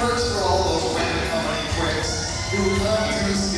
hurts for all those wet company twits who love to